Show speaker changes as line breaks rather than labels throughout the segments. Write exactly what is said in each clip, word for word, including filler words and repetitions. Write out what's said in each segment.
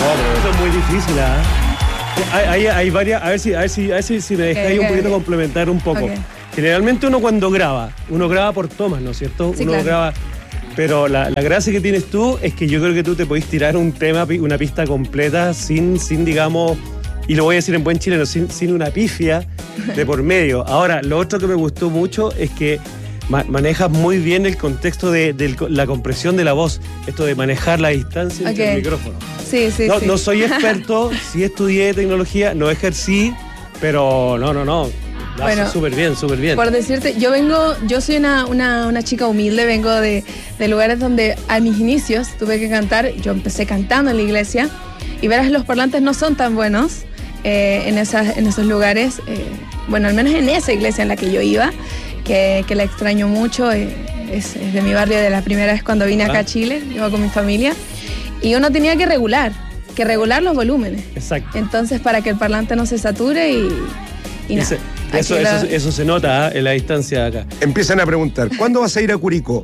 Eso es muy difícil, ¿ah? Hay, hay, hay varias, a ver si, a ver si, a ver si, si me dejáis okay, un poquito okay. complementar un poco. Okay. Generalmente uno cuando graba, uno graba por tomas, ¿no es cierto?
Sí,
uno
claro.
graba, pero la, la gracia que tienes tú es que yo creo que tú te podés tirar un tema, una pista completa sin, sin digamos, y lo voy a decir en buen chileno, sin, sin una pifia de por medio. Ahora, lo otro que me gustó mucho es que ma- manejas muy bien el contexto de, de la compresión de la voz, esto de manejar la distancia
okay.
entre el micrófono.
Sí, sí,
no,
sí.
no soy experto, sí estudié tecnología, no ejercí, pero no, no, no. Lo
bueno,
hace súper bien, súper bien.
Por decirte, yo vengo, yo soy una, una, una chica humilde, vengo de, de lugares donde a mis inicios tuve que cantar, yo empecé cantando en la iglesia y verás, los parlantes no son tan buenos eh, en, esas, en esos lugares, eh, bueno, al menos en esa iglesia en la que yo iba, que, que la extraño mucho, eh, es, es de mi barrio de la primera vez cuando vine acá ah. a Chile, iba con mi familia, y uno tenía que regular, que regular los volúmenes.
Exacto.
Entonces, para que el parlante no se sature y... y nada.
Ese, Eso,
la...
eso, eso se nota ¿eh? en la distancia de acá.
Empiezan a preguntar, ¿cuándo vas a ir a Curicó?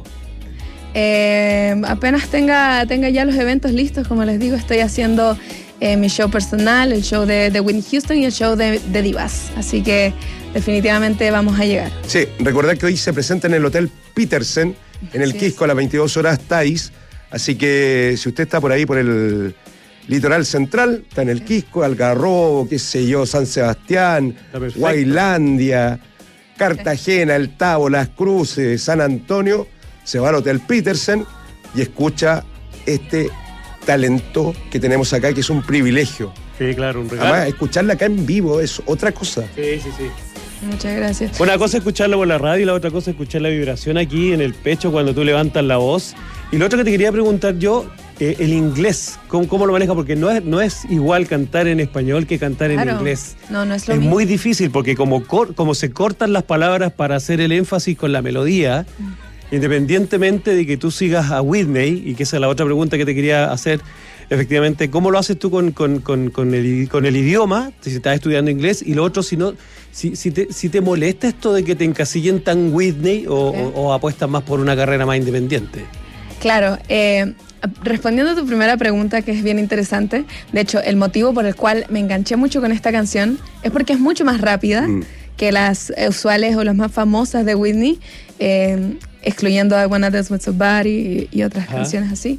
Eh, apenas tenga, tenga ya los eventos listos, como les digo, estoy haciendo eh, mi show personal, el show de, de Whitney Houston y el show de, de Divas. Así que definitivamente vamos a llegar.
Sí, recordad que hoy se presenta en el Hotel Petersen, en el Quisco, a las veintidós horas Thais. Así que si usted está por ahí, por el litoral central, está en el Quisco, Algarrobo, qué sé yo, San Sebastián, Guailandia, Cartagena, El Tabo, Las Cruces, San Antonio, se va al Hotel Petersen y escucha este talento que tenemos acá, que es un privilegio.
Sí, claro, un regalo.
Además, escucharla acá en vivo es otra cosa.
Sí, sí, sí.
Muchas gracias.
Una cosa es escucharlo por la radio y la otra cosa es escuchar la vibración aquí en el pecho cuando tú levantas la voz. Y lo otro que te quería preguntar yo, eh, el inglés, ¿cómo, cómo lo manejas? Porque no es, no es igual cantar en español que cantar
claro.
en inglés.
No, no es lo
Es
mismo.
muy difícil porque como, cor, como se cortan las palabras para hacer el énfasis con la melodía, mm. independientemente de que tú sigas a Whitney, y que esa es la otra pregunta que te quería hacer, efectivamente, ¿cómo lo haces tú con, con, con, con, el, con el idioma? Si estás estudiando inglés, y lo otro, si no, si, si, te, si te molesta esto de que te encasillen tan Whitney o, okay. o, o apuestas más por una carrera más independiente.
Claro, eh, respondiendo a tu primera pregunta, que es bien interesante, de hecho, el motivo por el cual me enganché mucho con esta canción es porque es mucho más rápida mm. que las usuales o las más famosas de Whitney, eh, excluyendo I Wanna Dance With Somebody y, y otras Ajá. canciones así.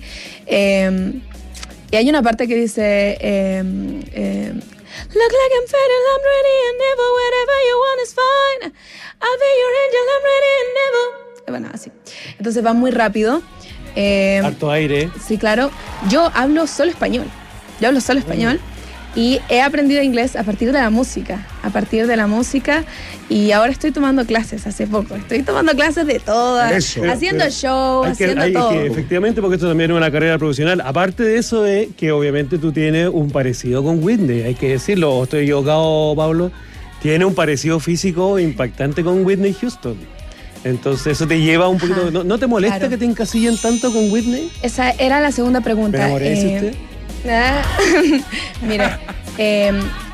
Eh, y hay una parte que dice... Eh, eh, Look like I'm fading, I'm ready and never, whatever you want is fine. I'll be your angel, I'm ready and never. Bueno, así. Entonces va muy rápido. Eh,
Harto aire.
Sí, claro. Yo hablo solo español. Yo hablo solo español. Y he aprendido inglés a partir de la música. A partir de la música. Y ahora estoy tomando clases hace poco. Estoy tomando clases de todas. Eso. Haciendo show,
hay
haciendo
que, hay
todo.
Que, efectivamente, porque esto también es una carrera profesional. Aparte de eso, de que obviamente tú tienes un parecido con Whitney. Hay que decirlo. ¿O estoy equivocado, Pablo? Tiene un parecido físico impactante con Whitney Houston. Entonces eso te lleva un poquito... ¿No, ¿no te molesta claro. que te encasillen tanto con Whitney?
Esa era la segunda pregunta.
¿Me enamoré, eh, usted?
Ah, mira, eh,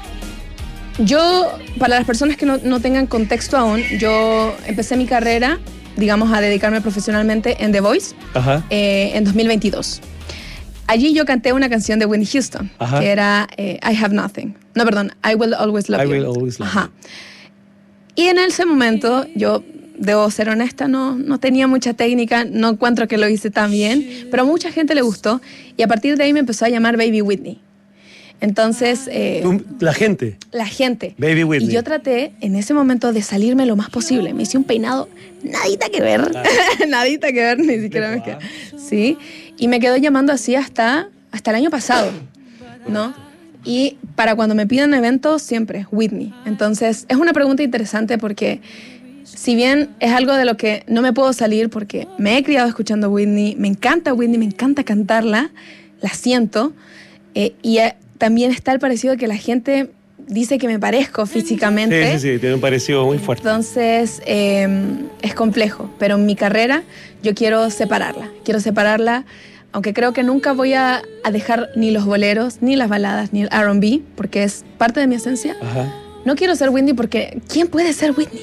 yo, para las personas que no, no tengan contexto aún, yo empecé mi carrera, digamos, a dedicarme profesionalmente en The Voice eh, en dos mil veintidós. Allí yo canté una canción de Whitney Houston, Ajá. que era eh, I Have Nothing. No, perdón, I Will Always Love
I
You.
Will Always Love
Ajá. You. Y en ese momento yo... Debo ser honesta, no, no tenía mucha técnica, no encuentro que lo hice tan bien, pero a mucha gente le gustó y a partir de ahí me empezó a llamar Baby Whitney. Entonces... Eh,
la gente.
La gente.
Baby Whitney.
Y yo traté en ese momento de salirme lo más posible. Me hice un peinado, nadita que ver, claro. nadita que ver, ni siquiera me quedó. Sí, y me quedó llamando así hasta, hasta el año pasado, ¿no? Y para cuando me piden eventos, siempre Whitney. Entonces, es una pregunta interesante porque... Si bien es algo de lo que no me puedo salir porque me he criado escuchando Whitney, me encanta Whitney, me encanta cantarla, la siento, eh, y eh, también está el parecido que la gente dice que me parezco físicamente.
Sí, sí, sí, tiene un parecido muy fuerte.
Entonces, eh, es complejo, pero en mi carrera yo quiero separarla, quiero separarla, aunque creo que nunca voy a, a dejar ni los boleros, ni las baladas, ni el R and B, porque es parte de mi esencia.
Ajá.
No quiero ser Whitney porque ¿quién puede ser Whitney?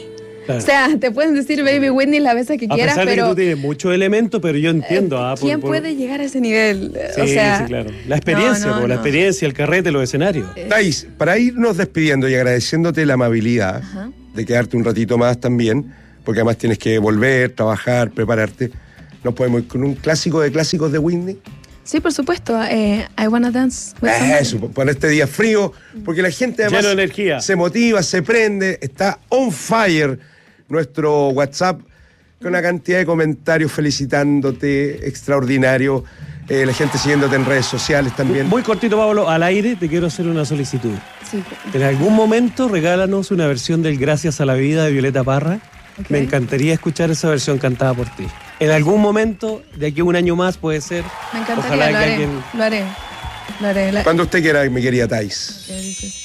Claro.
O sea, te pueden decir Baby Whitney las veces que
A
quieras,
pesar de
pero...
que tú tienes muchos elementos, pero yo entiendo.
eh,
ah, por-
¿Quién
por-
puede llegar a ese nivel?
Sí,
o sea,
sí, claro. La experiencia,
no, no,
po, la
no.
experiencia, el carrete, los escenarios.
Eh,
Thais, para irnos despidiendo y agradeciéndote la amabilidad
Ajá.
de quedarte un ratito más también, porque además tienes que volver, trabajar, prepararte, nos podemos ir con un clásico de clásicos de Whitney.
Sí, por supuesto. Eh, I Wanna Dance with Somebody.
Eso, para este día frío, porque la gente además
Lleno de energía.
se motiva, se prende, está on fire nuestro WhatsApp con una cantidad de comentarios felicitándote, extraordinario, eh, la gente siguiéndote en redes sociales también.
Muy cortito, Pablo, al aire te quiero hacer una solicitud.
Sí.
En algún momento regálanos una versión del Gracias a la Vida de Violeta Parra.
Ok.
Me encantaría escuchar esa versión cantada por ti. En algún momento, de aquí a un año más puede ser.
Me encantaría,
Ojalá
lo
que
haré,
alguien...
lo haré. Lo haré. La-
Cuando usted quiera, mi querida Thais.
¿Qué dices?